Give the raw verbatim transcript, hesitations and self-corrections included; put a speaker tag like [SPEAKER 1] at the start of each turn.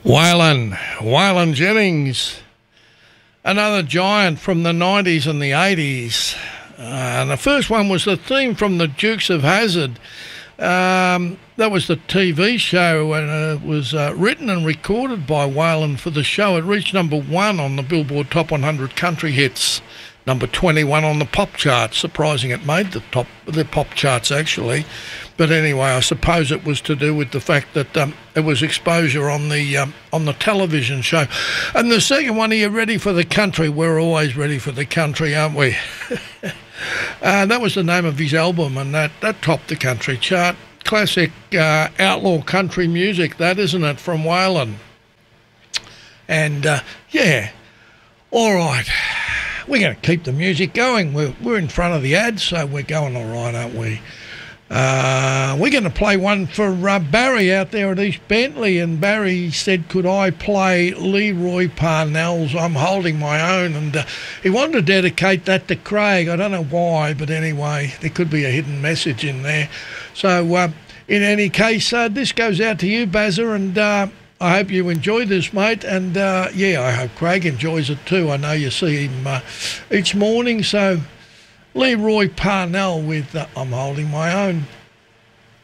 [SPEAKER 1] Waylon, Waylon Jennings, another giant from the nineties and the eighties. Uh, and the first one was the theme from the Dukes of Hazzard. Um, that was the T V show, and it was uh, written and recorded by Waylon for the show. It reached number one on the Billboard Top one hundred Country Hits, number twenty-one on the pop charts. Surprising it made the top, the pop charts actually. But anyway, I suppose it was to do with the fact that um, it was exposure on the um, on the television show. And the second one, are you ready for the country? We're always ready for the country, aren't we? uh, that was the name of his album, and that, that topped the country chart. Classic uh, outlaw country music, that, isn't it, from Waylon? And, uh, yeah, all right. We're going to keep the music going. We're, we're in front of the ads, so we're going all right, aren't we? Uh, we're going to play one for uh, Barry out there at East Bentley, and Barry said, could I play Leroy Parnell's I'm Holding My Own? And uh, he wanted to dedicate that to Craig. I don't know why, but anyway, there could be a hidden message in there. So uh, in any case, uh, this goes out to you, Bazza, and uh, I hope you enjoy this, mate. And uh, yeah, I hope Craig enjoys it too. I know you see him uh, each morning, so Leroy Parnell with uh, I'm Holding My Own.